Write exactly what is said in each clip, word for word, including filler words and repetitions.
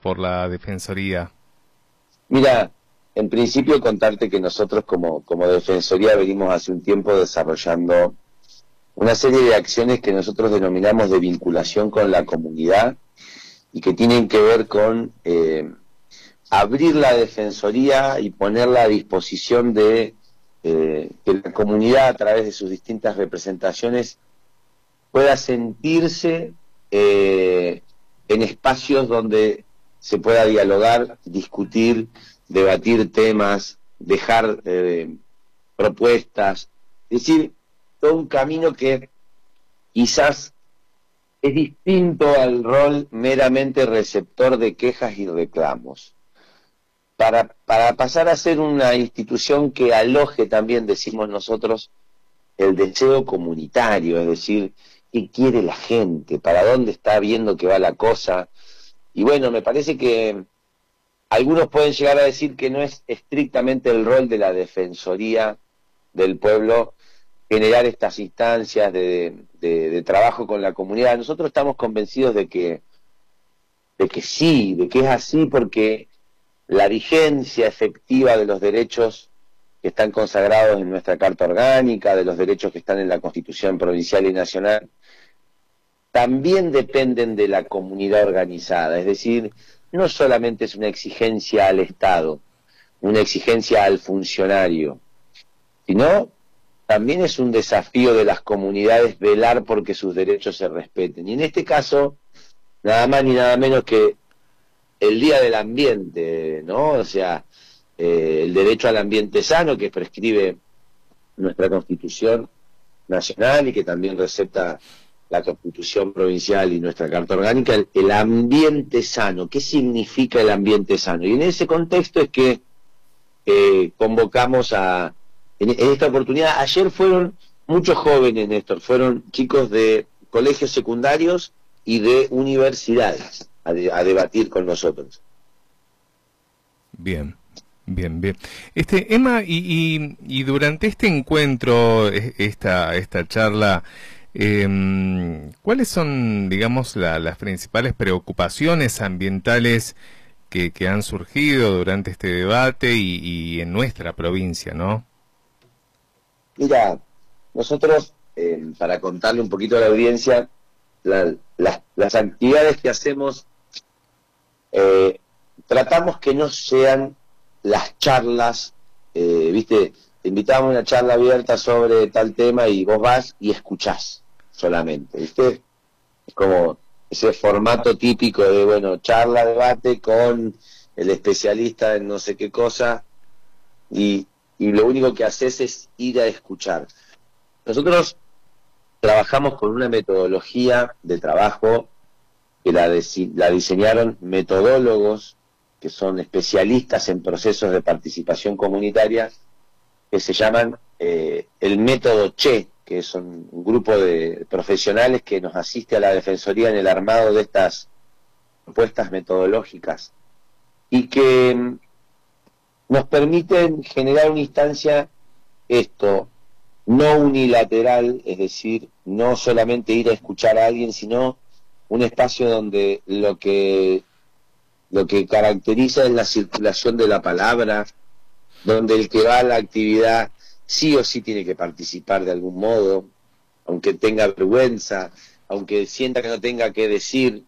por la Defensoría? Mira, en principio contarte que nosotros como, como Defensoría venimos hace un tiempo desarrollando una serie de acciones que nosotros denominamos de vinculación con la comunidad y que tienen que ver con eh, abrir la Defensoría y ponerla a disposición de eh, que la comunidad a través de sus distintas representaciones pueda sentirse eh, en espacios donde se pueda dialogar, discutir, debatir temas, dejar eh, propuestas, es decir, todo un camino que quizás es distinto al rol meramente receptor de quejas y reclamos. Para, para pasar a ser una institución que aloje también, decimos nosotros, el deseo comunitario, es decir, qué quiere la gente, para dónde está viendo que va la cosa. Y bueno, me parece que algunos pueden llegar a decir que no es estrictamente el rol de la Defensoría del Pueblo generar estas instancias de, de, de trabajo con la comunidad. Nosotros estamos convencidos de que, de que sí, de que es así, porque la vigencia efectiva de los derechos que están consagrados en nuestra Carta Orgánica, de los derechos que están en la Constitución Provincial y Nacional, también dependen de la comunidad organizada. Es decir, no solamente es una exigencia al Estado, una exigencia al funcionario, sino también es un desafío de las comunidades velar porque sus derechos se respeten. Y en este caso, nada más ni nada menos que el Día del Ambiente, ¿no? O sea, eh, el derecho al ambiente sano que prescribe nuestra Constitución Nacional y que también recepta la Constitución Provincial y nuestra Carta Orgánica, el, el ambiente sano. ¿Qué significa el ambiente sano? Y en ese contexto es que eh, convocamos a, en, en esta oportunidad, ayer fueron muchos jóvenes, Néstor, fueron chicos de colegios secundarios y de universidades a, de, a debatir con nosotros. Bien. Bien, bien. Este, Emma, y, y, y durante este encuentro, esta, esta charla, eh, ¿cuáles son, digamos, la, las principales preocupaciones ambientales que, que han surgido durante este debate y, y en nuestra provincia, ¿no? Mira, nosotros, eh, para contarle un poquito a la audiencia, la, la, las actividades que hacemos, eh, tratamos que no sean las charlas, eh, viste, te invitamos a una charla abierta sobre tal tema y vos vas y escuchás solamente, viste, es como ese formato típico de, bueno, charla, debate con el especialista en no sé qué cosa y, y lo único que haces es ir a escuchar. Nosotros trabajamos con una metodología de trabajo que la, de, la diseñaron metodólogos que son especialistas en procesos de participación comunitaria, que se llaman eh, el método Che, que son un grupo de profesionales que nos asiste a la Defensoría en el armado de estas propuestas metodológicas y que mm, nos permiten generar una instancia, esto, no unilateral, es decir, no solamente ir a escuchar a alguien, sino un espacio donde lo que lo que caracteriza es la circulación de la palabra, donde el que va a la actividad sí o sí tiene que participar de algún modo, aunque tenga vergüenza, aunque sienta que no tenga que decir.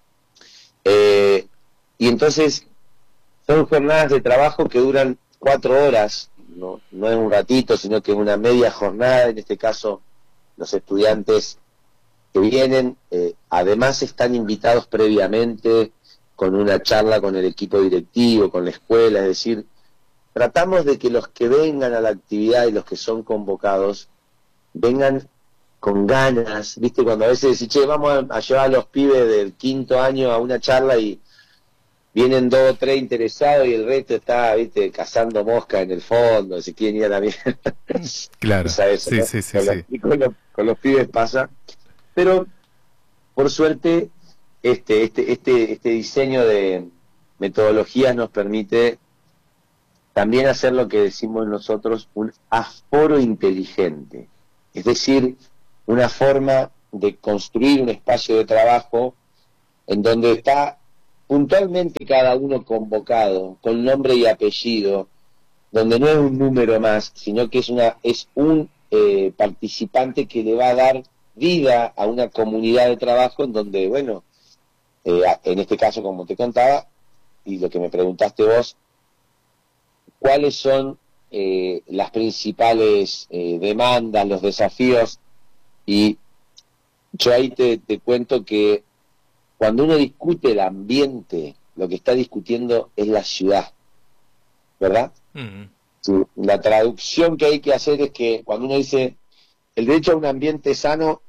Eh, y entonces son jornadas de trabajo que duran cuatro horas, no, no es un ratito, sino que es una media jornada. En este caso, los estudiantes que vienen, eh, además están invitados previamente con una charla con el equipo directivo, con la escuela, es decir, tratamos de que los que vengan a la actividad y los que son convocados vengan con ganas, viste, cuando a veces decís, che, vamos a, a llevar a los pibes del quinto año a una charla y vienen dos o tres interesados y el resto está, viste, cazando mosca en el fondo, se quieren ir a la mierda. Claro, eso, sí, ¿no? sí, sí, con, sí. Los, con, los, con los pibes pasa, pero por suerte este, este, este, este diseño de metodologías nos permite también hacer lo que decimos nosotros, un aforo inteligente, es decir, una forma de construir un espacio de trabajo en donde está puntualmente cada uno convocado, con nombre y apellido, donde no es un número más, sino que es, una, es un eh, participante que le va a dar vida a una comunidad de trabajo en donde, bueno, eh, en este caso, como te contaba, y lo que me preguntaste vos, ¿cuáles son eh, las principales eh, demandas, los desafíos? Y yo ahí te, te cuento que cuando uno discute el ambiente, lo que está discutiendo es la ciudad, ¿verdad? Mm. Sí, la traducción que hay que hacer es que cuando uno dice el derecho a un ambiente sano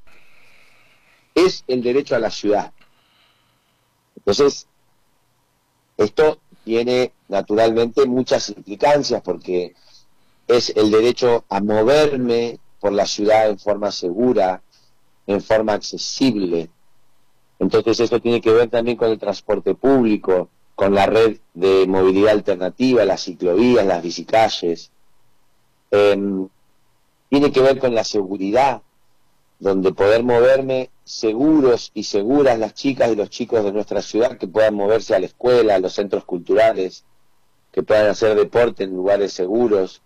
es el derecho a la ciudad. Entonces, esto tiene naturalmente muchas implicancias porque es el derecho a moverme por la ciudad en forma segura, en forma accesible. Entonces eso tiene que ver también con el transporte público, con la red de movilidad alternativa, las ciclovías, las bicicalles. Eh, tiene que ver con la seguridad, donde poder moverme seguros y seguras las chicas y los chicos de nuestra ciudad, que puedan moverse a la escuela, a los centros culturales, que puedan hacer deporte en lugares seguros.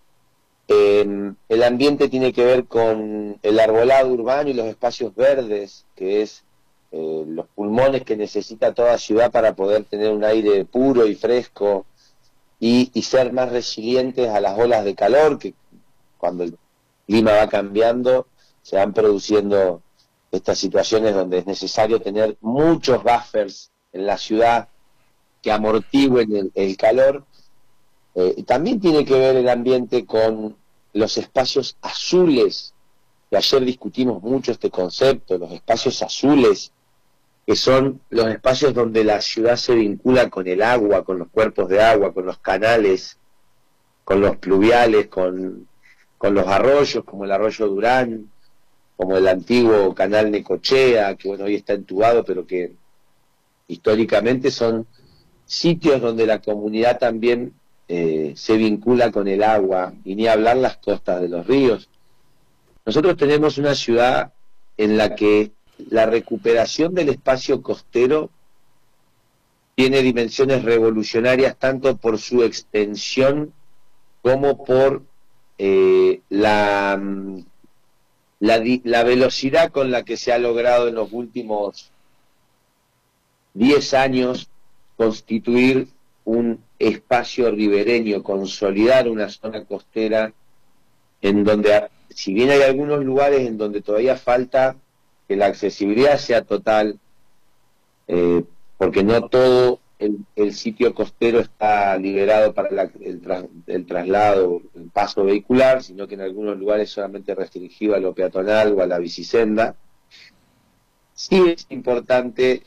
Eh, el ambiente tiene que ver con el arbolado urbano y los espacios verdes, que es eh, los pulmones que necesita toda ciudad para poder tener un aire puro y fresco y, y ser más resilientes a las olas de calor, que cuando el clima va cambiando se van produciendo estas situaciones donde es necesario tener muchos buffers en la ciudad que amortigüen el, el calor. Eh, también tiene que ver el ambiente con los espacios azules, que ayer discutimos mucho este concepto, los espacios azules, que son los espacios donde la ciudad se vincula con el agua, con los cuerpos de agua, con los canales, con los pluviales, con, con los arroyos, como el arroyo Durán, como el antiguo canal Necochea, que bueno, hoy está entubado, pero que históricamente son sitios donde la comunidad también eh, se vincula con el agua, y ni hablar las costas de los ríos. Nosotros tenemos una ciudad en la que la recuperación del espacio costero tiene dimensiones revolucionarias tanto por su extensión como por eh, la, la, la velocidad con la que se ha logrado en los últimos diez años constituir un espacio ribereño, consolidar una zona costera en donde, si bien hay algunos lugares en donde todavía falta que la accesibilidad sea total, eh, porque no todo el, el sitio costero está liberado para la, el, tras, el traslado, el paso vehicular, sino que en algunos lugares solamente restringido a lo peatonal o a la bicisenda. Sí es importante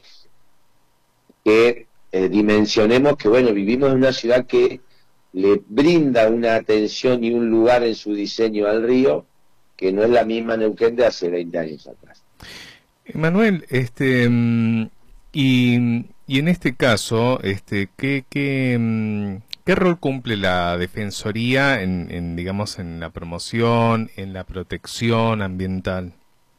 que eh, dimensionemos que, bueno, vivimos en una ciudad que le brinda una atención y un lugar en su diseño al río, que no es la misma Neuquén de hace veinte años atrás. Manuel, este, y, y en este caso, este, ¿qué, qué, qué rol cumple la Defensoría en, en, digamos, en la promoción, en la protección ambiental?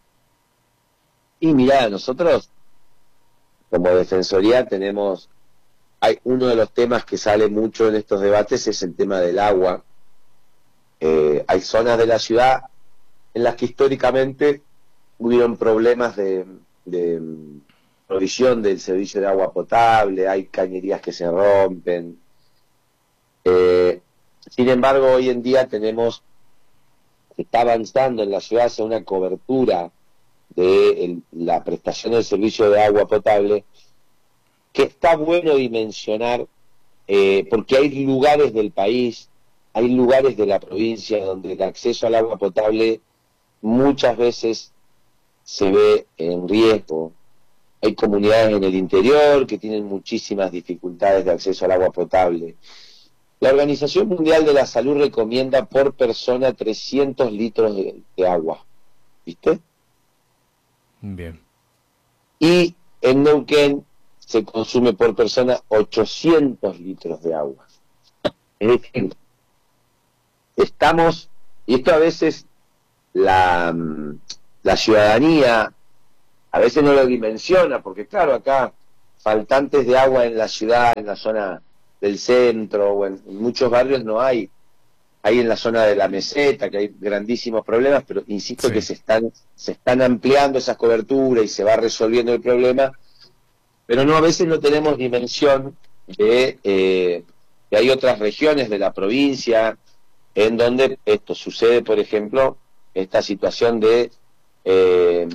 Y mirá, nosotros como Defensoría tenemos, hay uno de los temas que sale mucho en estos debates es el tema del agua. Eh, hay zonas de la ciudad en las que históricamente hubieron problemas de, de provisión del servicio de agua potable, hay cañerías que se rompen. Eh, sin embargo, hoy en día tenemos, se está avanzando en la ciudad hacia una cobertura de el, la prestación del servicio de agua potable, que está bueno dimensionar, eh, porque hay lugares del país, hay lugares de la provincia donde el acceso al agua potable muchas veces se ve en riesgo. Hay comunidades en el interior que tienen muchísimas dificultades de acceso al agua potable. La Organización Mundial de la Salud recomienda por persona trescientos litros de, de agua. ¿Viste? Bien. Y en Neuquén se consume por persona ochocientos litros de agua. Es decir, estamos, y esto a veces la, la ciudadanía a veces no lo dimensiona, porque claro, acá faltantes de agua en la ciudad, en la zona del centro, o en, en muchos barrios no hay. Hay en la zona de la meseta, que hay grandísimos problemas, pero insisto Sí. que se están, se están ampliando esas coberturas y se va resolviendo el problema, pero no, a veces no tenemos dimensión de eh, que hay otras regiones de la provincia en donde esto sucede, por ejemplo, esta situación de, eh,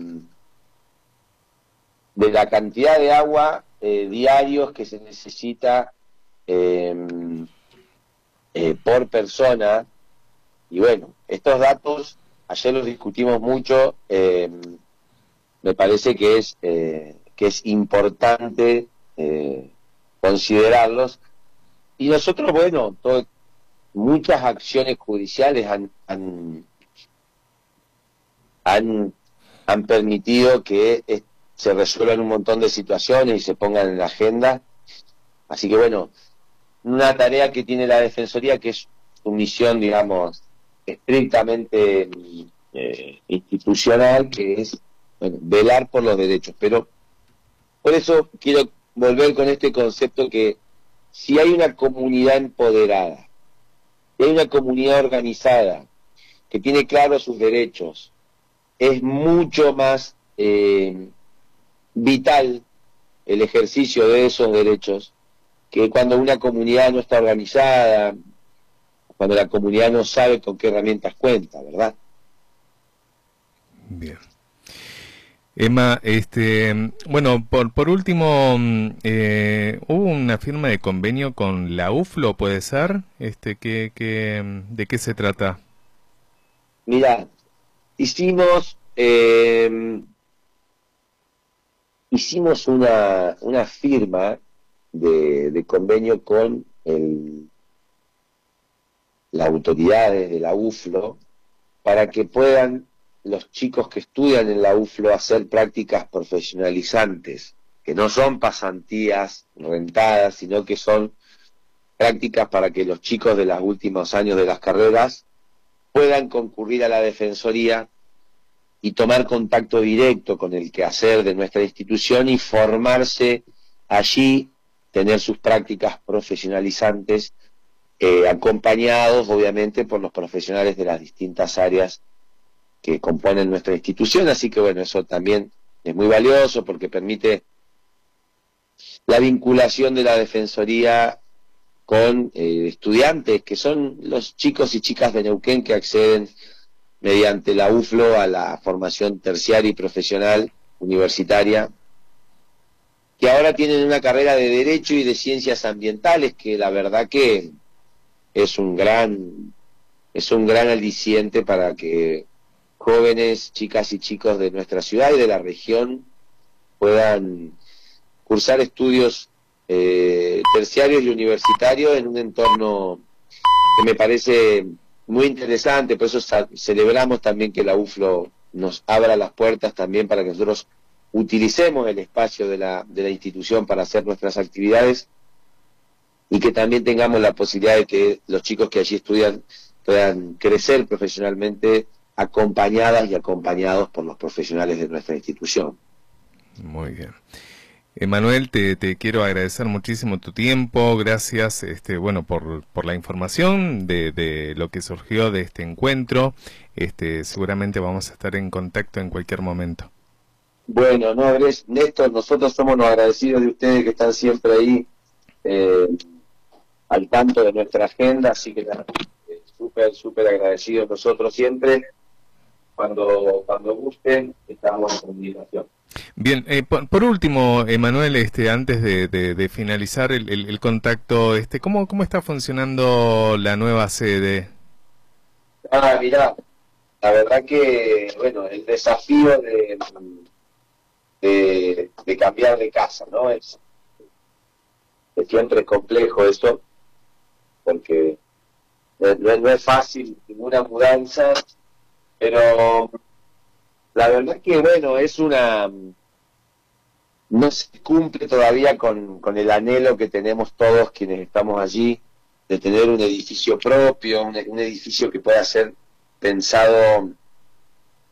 de la cantidad de agua eh, diarios que se necesita eh, eh, por persona. Y bueno, estos datos, ayer los discutimos mucho, eh, me parece que es, eh, que es importante eh, considerarlos. Y nosotros, bueno, todo, muchas acciones judiciales han, han, han, han permitido que eh, se resuelvan un montón de situaciones y se pongan en la agenda. Así que bueno, una tarea que tiene la Defensoría, que es su misión, digamos, estrictamente eh, institucional, que es, bueno, velar por los derechos. Pero por eso quiero volver con este concepto que si hay una comunidad empoderada, si hay una comunidad organizada que tiene claros sus derechos, es mucho más eh, vital el ejercicio de esos derechos que cuando una comunidad no está organizada, cuando la comunidad no sabe con qué herramientas cuenta, ¿verdad? Bien. Emma, este, bueno, por, por último, mm, eh, hubo una firma de convenio con la U F L O, ¿puede ser? Este, ¿qué, qué, mm, ¿de qué se trata? Mira, hicimos eh, hicimos una, una firma de, de convenio con el, las autoridades de la U F L O para que puedan los chicos que estudian en la U F L O hacer prácticas profesionalizantes, que no son pasantías rentadas, sino que son prácticas para que los chicos de los últimos años de las carreras puedan concurrir a la Defensoría y tomar contacto directo con el quehacer de nuestra institución y formarse allí, tener sus prácticas profesionalizantes, eh, acompañados obviamente por los profesionales de las distintas áreas que componen nuestra institución. Así que bueno, eso también es muy valioso porque permite la vinculación de la Defensoría con eh, estudiantes que son los chicos y chicas de Neuquén que acceden mediante la U F L O a la formación terciaria y profesional universitaria, que ahora tienen una carrera de Derecho y de Ciencias Ambientales, que la verdad que es un gran, es un gran aliciente para que jóvenes, chicas y chicos de nuestra ciudad y de la región puedan cursar estudios eh, terciarios y universitarios en un entorno que me parece muy interesante. Por eso celebramos también que la U F L O nos abra las puertas también para que nosotros utilicemos el espacio de la, de la institución para hacer nuestras actividades y que también tengamos la posibilidad de que los chicos que allí estudian puedan crecer profesionalmente acompañadas y acompañados por los profesionales de nuestra institución. Muy bien. Emanuel, te, te quiero agradecer muchísimo tu tiempo, gracias, este, bueno, por, por la información de, de lo que surgió de este encuentro. Este, seguramente vamos a estar en contacto en cualquier momento. Bueno, no, Néstor, nosotros somos los agradecidos de ustedes que están siempre ahí eh, al tanto de nuestra agenda, así que eh, súper, súper agradecidos nosotros siempre. Cuando, cuando gusten, estamos en comunicación. Bien, eh, por, por último, Emanuel, este, antes de, de, de finalizar el, el, el contacto, este, ¿cómo, ¿cómo está funcionando la nueva sede? Ah, mirá, la verdad que, bueno, el desafío de, de, de cambiar de casa, ¿no? Es, es siempre complejo eso, porque no, no es fácil ninguna mudanza, pero la verdad que, bueno, es una... no se cumple todavía con, con el anhelo que tenemos todos quienes estamos allí, de tener un edificio propio, un, un edificio que pueda ser pensado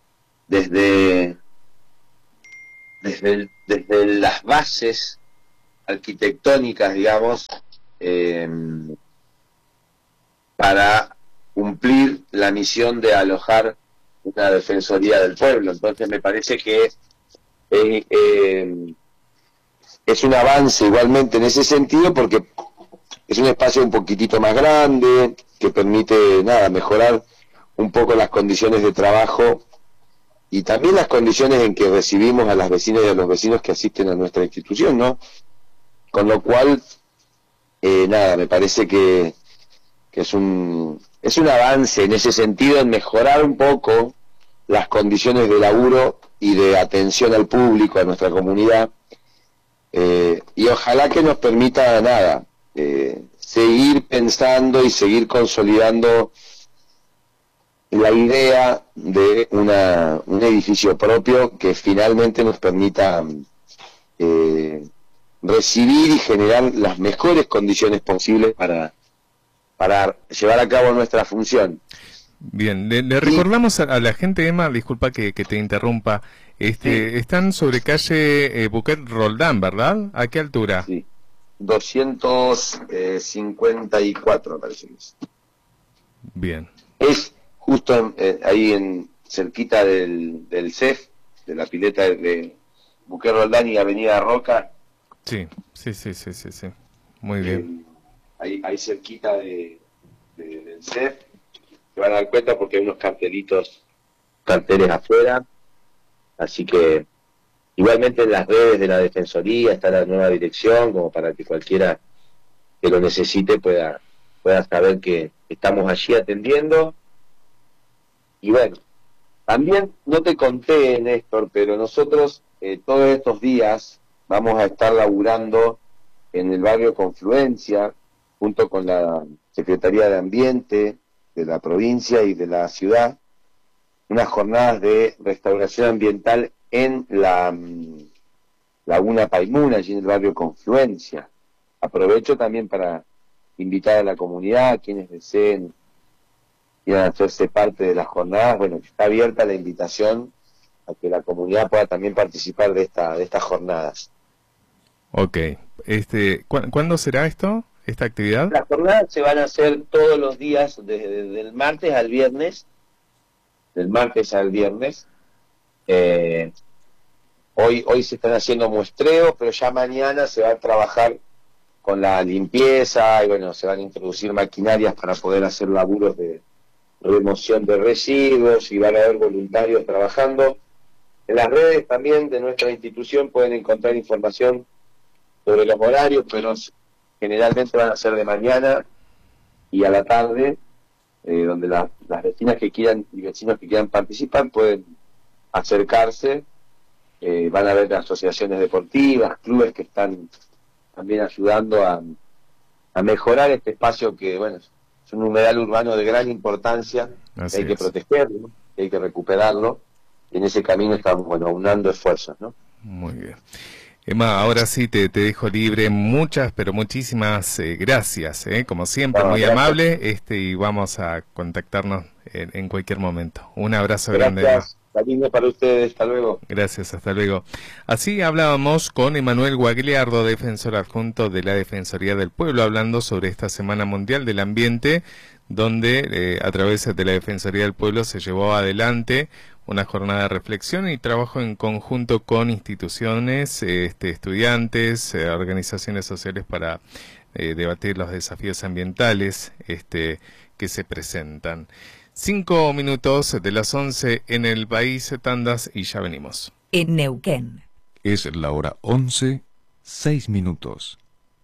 desde, desde, el, desde las bases arquitectónicas, digamos, eh, para cumplir la misión de alojar una Defensoría del Pueblo. Entonces me parece que eh, eh, es un avance igualmente en ese sentido, porque es un espacio un poquitito más grande, que permite, nada, mejorar un poco las condiciones de trabajo y también las condiciones en que recibimos a las vecinas y a los vecinos que asisten a nuestra institución, ¿no? Con lo cual, eh, nada, me parece que, que es un es un avance en ese sentido, en mejorar un poco las condiciones de laburo y de atención al público, a nuestra comunidad, eh, y ojalá que nos permita, nada, eh, seguir pensando y seguir consolidando la idea de una, un edificio propio que finalmente nos permita eh, recibir y generar las mejores condiciones posibles para, para llevar a cabo nuestra función. Bien, le, le recordamos a, a la gente, Emma, disculpa que, que te interrumpa, este, sí. Están sobre calle eh, Buquet Roldán, ¿verdad? ¿A qué altura? Sí, doscientos cincuenta y cuatro me parece que es. Bien. Es justo en, eh, ahí en cerquita del, del C E F, de la pileta de, de Buquet Roldán y Avenida Roca. Sí, sí, sí, sí, sí, sí. Muy bien. Eh, ahí, ahí cerquita de, de, del C E F, se van a dar cuenta porque hay unos cartelitos, carteles afuera, así que igualmente en las redes de la Defensoría está la nueva dirección, como para que cualquiera que lo necesite pueda, pueda saber que estamos allí atendiendo. Y bueno, también no te conté, Néstor, pero nosotros eh, todos estos días vamos a estar laburando en el barrio Confluencia, junto con la Secretaría de Ambiente de la provincia y de la ciudad, unas jornadas de restauración ambiental en la um, Laguna Paimuna, allí en el barrio Confluencia. Aprovecho también para invitar a la comunidad, a quienes deseen quieran hacerse parte de las jornadas. Bueno, está abierta la invitación a que la comunidad pueda también participar de esta de estas jornadas. Ok. Este, ¿cu ¿Cuándo será esto, esta actividad? Las jornadas se van a hacer todos los días, desde el martes al viernes, del martes al viernes. Eh, hoy, hoy se están haciendo muestreos, pero ya mañana se va a trabajar con la limpieza y bueno, se van a introducir maquinarias para poder hacer laburos de remoción de residuos y van a haber voluntarios trabajando. En las redes también de nuestra institución pueden encontrar información sobre los horarios, pero generalmente van a ser de mañana y a la tarde, eh, donde la, las vecinas que quieran y vecinos que quieran participar pueden acercarse. Eh, van a haber asociaciones deportivas, clubes que están también ayudando a, a mejorar este espacio que, bueno, es un humedal urbano de gran importancia, que hay que protegerlo, que hay que recuperarlo, y en ese camino estamos, bueno, aunando esfuerzos, ¿no? Muy bien. Emma, ahora sí te, te dejo libre. Muchas, pero muchísimas eh, gracias, eh, como siempre, no, muy gracias. Amable, este y vamos a contactarnos en, en cualquier momento. Un abrazo gracias. grande, Emma. Lindo para ustedes, hasta luego. Gracias, hasta luego. Así hablábamos con Emanuel Guagliardo, defensor adjunto de la Defensoría del Pueblo, hablando sobre esta Semana Mundial del Ambiente, donde eh, a través de la Defensoría del Pueblo se llevó adelante una jornada de reflexión y trabajo en conjunto con instituciones, este, estudiantes, eh, organizaciones sociales para eh, debatir los desafíos ambientales este, que se presentan. Cinco minutos de las once en el país, tandas, y ya venimos. En Neuquén. Es la hora once, seis minutos.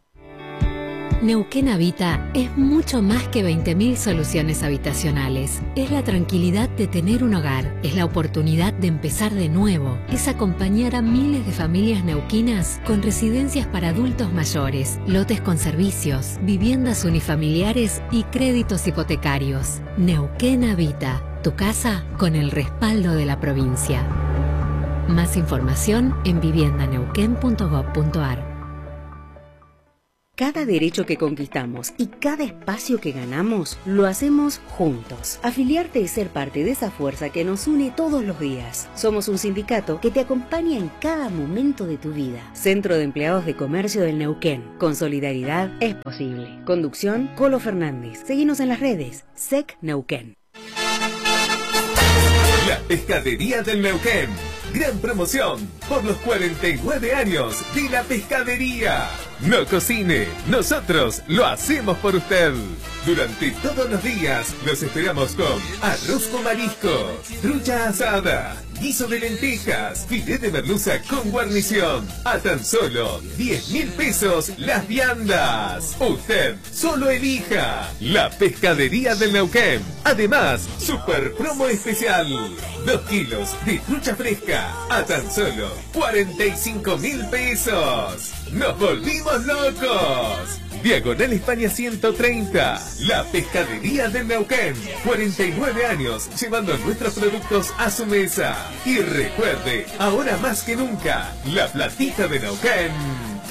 Neuquén Habita es mucho más que veinte mil soluciones habitacionales. Es la tranquilidad de tener un hogar, es la oportunidad de empezar de nuevo, es acompañar a miles de familias neuquinas con residencias para adultos mayores, lotes con servicios, viviendas unifamiliares y créditos hipotecarios. Neuquén Habita, tu casa con el respaldo de la provincia. Más información en viviendaneuquén punto gob punto ar. Cada derecho que conquistamos y cada espacio que ganamos, lo hacemos juntos. Afiliarte y ser parte de esa fuerza que nos une todos los días. Somos un sindicato que te acompaña en cada momento de tu vida. Centro de Empleados de Comercio del Neuquén. Con solidaridad es posible. Conducción, Colo Fernández. Seguinos en las redes. S E C Neuquén. La Pescadería del Neuquén. Gran promoción por los cuarenta y nueve años de la pescadería. No cocine, nosotros lo hacemos por usted. Durante todos los días los esperamos con arroz con mariscos, trucha asada, guiso de lentejas, filete de merluza con guarnición. A tan solo diez mil pesos las viandas. Usted solo elija la Pescadería del Neuquén. Además, super promo especial. Dos kilos de trucha fresca a tan solo cuarenta y cinco mil pesos. ¡Nos volvimos locos! Diagonal España ciento treinta. La Pescadería del Neuquén. cuarenta y nueve años llevando nuestros productos a su mesa. Y recuerde, ahora más que nunca, la platita de Neuquén